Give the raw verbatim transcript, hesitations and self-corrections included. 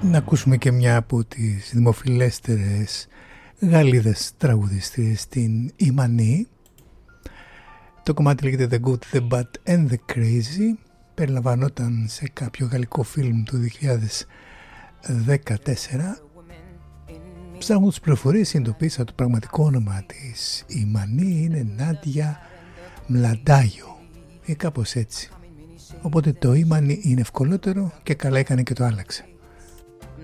Να ακούσουμε και μια από τις δημοφιλέστερες Γαλλίδες τραγουδιστρίες, την Imani. Το κομμάτι λέγεται The Good, The Bad and The Crazy. Περιλαμβανόταν σε κάποιο γαλλικό φιλμ του δύο χιλιάδες δεκατέσσερα. Ψάχνω τις πληροφορίες, συνειδητοποίησα το πραγματικό όνομα της Imani είναι Νάντια Μλαντάγιο ή κάπως έτσι. Οπότε το Imani είναι ευκολότερο και καλά έκανε και το άλλαξε.